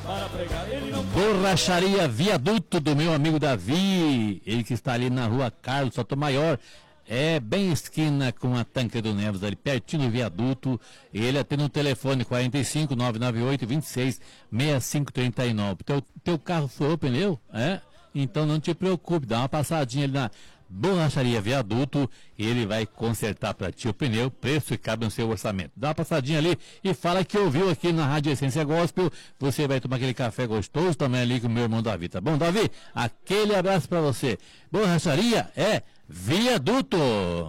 para pregar. Ele não Borracharia Viaduto do meu amigo Davi, ele que está ali na rua Carlos Sotomayor, bem esquina com a Tanque do Neves, ali pertinho do viaduto. Ele atende no telefone 45 998 26 6539. Teu carro furou o pneu? Então não te preocupe, dá uma passadinha ali na Borracharia Viaduto, ele vai consertar para ti o pneu, preço que cabe no seu orçamento. Dá uma passadinha ali e fala que ouviu aqui na Rádio Essência Gospel. Você vai tomar aquele café gostoso também ali com o meu irmão Davi, tá bom, Davi? Aquele abraço para você. Borracharia Viaduto.